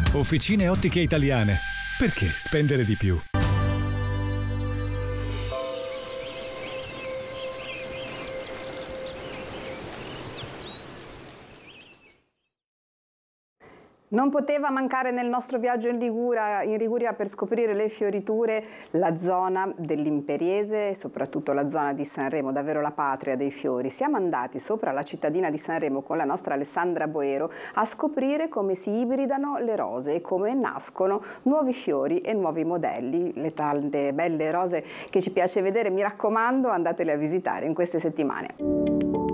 Officine Ottiche Italiane. Perché spendere di più? Non poteva mancare nel nostro viaggio in Liguria per scoprire le fioriture la zona dell'Imperiese e soprattutto la zona di Sanremo, davvero la patria dei fiori. Siamo andati sopra la cittadina di Sanremo con la nostra Alessandra Boero a scoprire come si ibridano le rose e come nascono nuovi fiori e nuovi modelli, le tante belle rose che ci piace vedere. Mi raccomando, andatele a visitare in queste settimane.